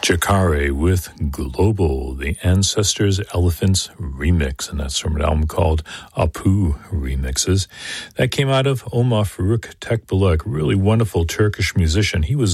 Jakare with Global, the Ancestors Elephants remix, and that's from an album called Apu Remixes. That came out of Omar Faruk Tekbalek, really wonderful Turkish musician. He was